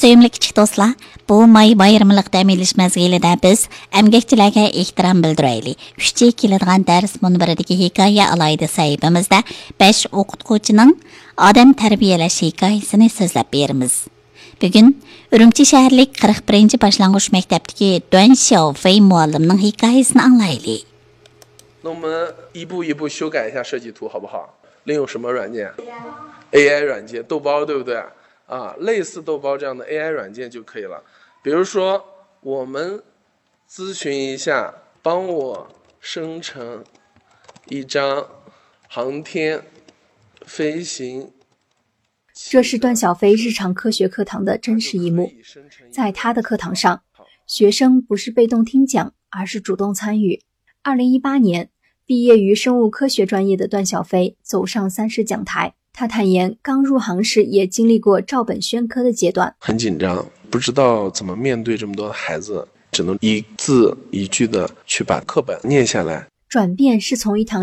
Söyümlü kichik do'stlar, bu may bayramlik dam olish mezgilida biz emgakchilarga ehtirom bildiraylik. Kuchga keladigan dars munbiridagi hikoya alayda sahifamizda 5 o'qituvchining odam tarbiyalash hikoyasini so'zlab beramiz. Bugun Urumchi shaharlik 41 boshlang'ich maktabdagi Duan Xiaofei muallimning hikoyasini anglaylik. 那我们一步一步修改一下设计图好不好？利用什么软件 ？AI 软件，豆包对不对？啊，类似豆包这样的 AI 软件就可以了。比如说，我们咨询一下，帮我生成一张航天飞行。 这是段小飞日常科学课堂的真实一幕。在他的课堂上，学生不是被动听讲，而是主动参与。2018年，毕业于生物科学专业的段小飞走上30讲台。他坦言，刚入行时也经历过照本宣科的阶段， 很紧张，不知道怎么面对这么多的孩子，只能一字一句的去把课本念下来。 转变是从一堂